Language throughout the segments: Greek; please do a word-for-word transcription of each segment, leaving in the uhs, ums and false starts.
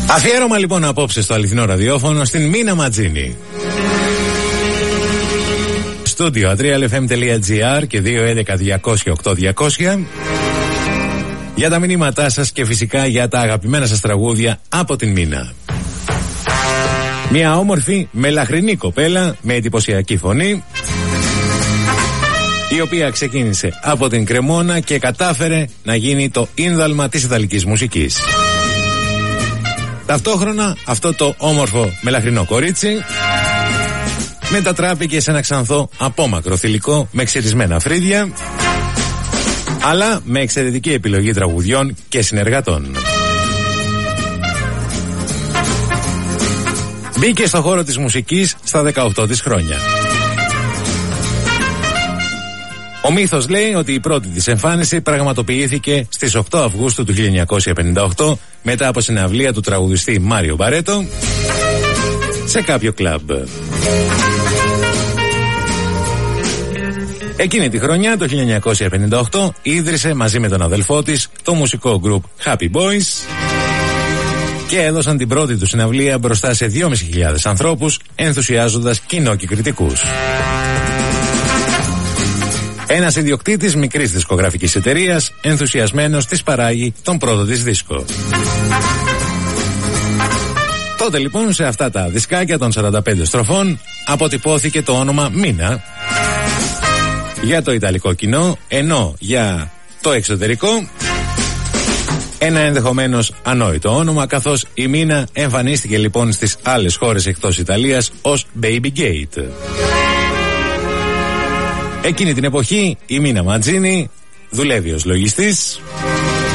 Αφιέρωμα λοιπόν απόψε στο αληθινό ραδιόφωνο στην Μίνα Ματζίνη. Στούντιο ατρία εφ εμ τελεία τζι άρ και δύο έντεκα διακόσια οκτώ διακόσια για τα μηνύματά σας και φυσικά για τα αγαπημένα σας τραγούδια από την Μίνα. Μια όμορφη μελαχρινή κοπέλα με εντυπωσιακή φωνή, η οποία ξεκίνησε από την Κρεμόνα και κατάφερε να γίνει το ίνδαλμα της ιταλικής μουσικής. Ταυτόχρονα αυτό το όμορφο μελαχρινό κορίτσι μετατράπηκε σε ένα ξανθό απόμακρο θηλυκό με ξυρισμένα φρύδια, αλλά με εξαιρετική επιλογή τραγουδιών και συνεργατών. Μπήκε στο χώρο της μουσικής στα δεκαοκτώ της χρόνια. Ο μύθος λέει ότι η πρώτη της εμφάνιση πραγματοποιήθηκε στις οκτώ Αυγούστου του χίλια εννιακόσια πενήντα οκτώ μετά από συναυλία του τραγουδιστή Μάριο Μπαρέτο σε κάποιο κλαμπ. Εκείνη τη χρονιά, το χίλια εννιακόσια πενήντα οκτώ, ίδρυσε μαζί με τον αδελφό της το μουσικό group Happy Boys και έδωσαν την πρώτη του συναυλία μπροστά σε δυόμισι χιλιάδες ανθρώπους, ενθουσιάζοντας κοινό και κριτικούς. Ένας ιδιοκτήτης μικρής δισκογραφικής εταιρείας, ενθουσιασμένος, της παράγει τον πρώτο της δίσκο. Τότε λοιπόν σε αυτά τα δισκάκια των σαράντα πέντε στροφών αποτυπώθηκε το όνομα Μίνα για το ιταλικό κοινό, ενώ για το εξωτερικό ένα ενδεχομένως ανόητο όνομα, καθώς η Μίνα εμφανίστηκε λοιπόν στις άλλες χώρες εκτός Ιταλίας ως Baby Gate. Εκείνη την εποχή η Μίνα Ματζίνη δουλεύει ως λογιστής,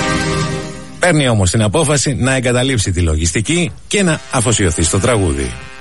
παίρνει όμως την απόφαση να εγκαταλείψει τη λογιστική και να αφοσιωθεί στο τραγούδι.